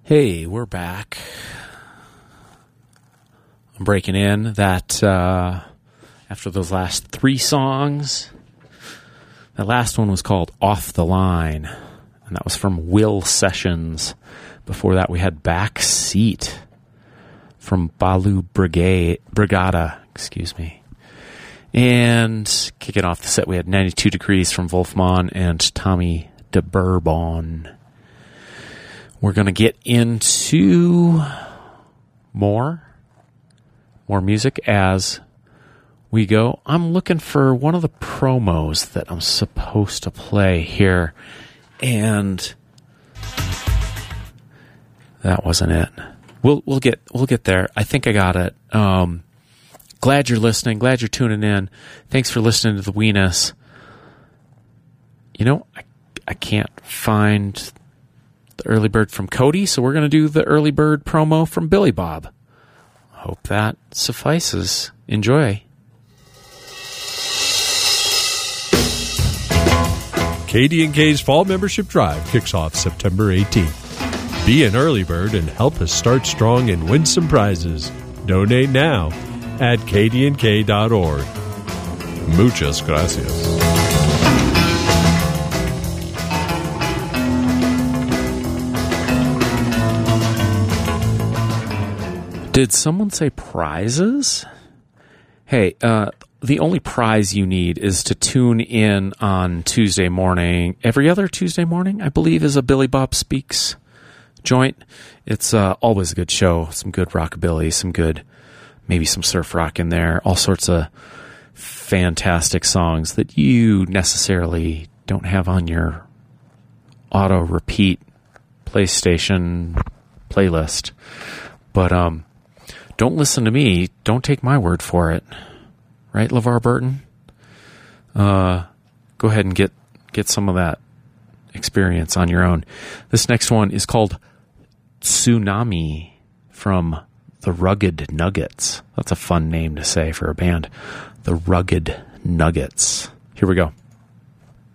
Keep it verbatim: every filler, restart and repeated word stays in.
Hey, we're back. I'm breaking in that uh, after those last three songs, that last one was called Off the Line, and that was from Will Sessions. Before that, we had Back Seat from Balu Brigade, Brigada, excuse me. And kicking off the set, we had ninety-two Degrees from Wolfman and Tommy DeBourbon. We're going to get into more, more music as we go. I'm looking for one of the promos that I'm supposed to play here, and that wasn't it. We'll we'll get we'll get there. I think I got it. Um, glad you're listening. Glad you're tuning in. Thanks for listening to the Weenus. You know, I I can't find the early bird from Cody, so we're going to do the early bird promo from Billy Bob. Hope that suffices. Enjoy. K D and K's Fall Membership Drive kicks off September eighteenth. Be an early bird and help us start strong and win some prizes. Donate now at k d n k dot org. Muchas gracias. Did someone say prizes? Hey, uh, the only prize you need is to tune in on Tuesday morning. Every other Tuesday morning, I believe, is a Billy Bob Speaks joint. It's uh, always a good show. Some good rockabilly, some good, maybe some surf rock in there. All sorts of fantastic songs that you necessarily don't have on your auto repeat PlayStation playlist. But, um, don't listen to me. Don't take my word for it. Right, LeVar Burton? Uh, go ahead and get, get some of that experience on your own. This next one is called Tsunami from The Rugged Nuggets. That's a fun name to say for a band. The Rugged Nuggets. Here we go.